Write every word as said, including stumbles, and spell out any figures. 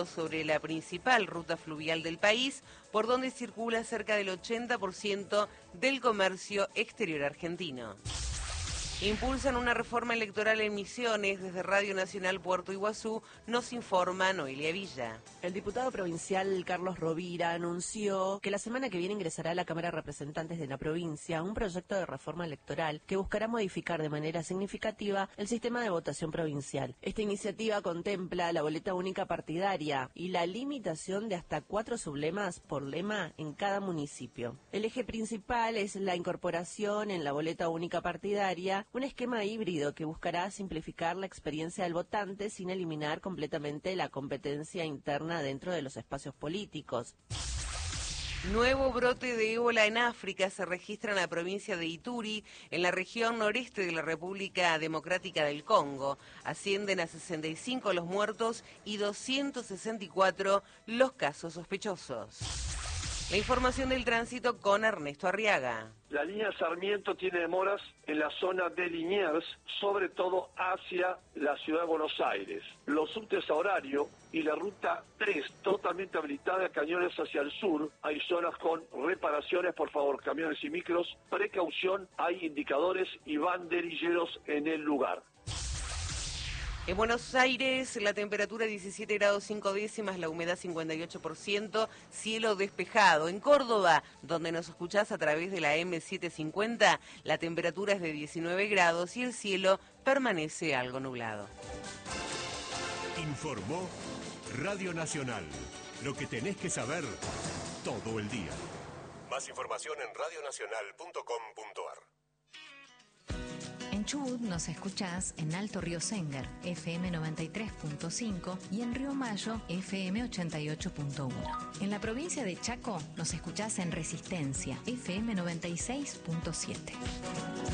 sobre la principal ruta fluvial del país, por donde circula cerca del ochenta por ciento del comercio exterior argentino. Impulsan una reforma electoral en Misiones. Desde Radio Nacional Puerto Iguazú nos informa Noelia Villa. El diputado provincial Carlos Rovira anunció que la semana que viene ingresará a la Cámara de Representantes de la provincia un proyecto de reforma electoral que buscará modificar de manera significativa el sistema de votación provincial. Esta iniciativa contempla la boleta única partidaria y la limitación de hasta cuatro sublemas por lema en cada municipio. El eje principal es la incorporación en la boleta única partidaria un esquema híbrido que buscará simplificar la experiencia del votante sin eliminar completamente la competencia interna dentro de los espacios políticos. Nuevo brote de ébola en África se registra en la provincia de Ituri, en la región noreste de la República Democrática del Congo. Ascienden a sesenta y cinco los muertos y doscientos sesenta y cuatro los casos sospechosos. La información del tránsito con Ernesto Arriaga. La línea Sarmiento tiene demoras en la zona de Liniers, sobre todo hacia la ciudad de Buenos Aires. Los subtes a horario y la ruta tres totalmente habilitada, Cañones hacia el sur. Hay zonas con reparaciones, por favor, camiones y micros. Precaución, hay indicadores y banderilleros en el lugar. En Buenos Aires, la temperatura diecisiete grados cinco décimas, la humedad cincuenta y ocho por ciento, cielo despejado. En Córdoba, donde nos escuchás a través de la eme setecientos cincuenta, la temperatura es de diecinueve grados y el cielo permanece algo nublado. Informó Radio Nacional. Lo que tenés que saber todo el día. Más información en radio nacional punto com punto ar. En Chubut nos escuchás en Alto Río Sénger, efe eme noventa y tres punto cinco y en Río Mayo, efe eme ochenta y ocho punto uno. En la provincia de Chaco nos escuchás en Resistencia, efe eme noventa y seis punto siete.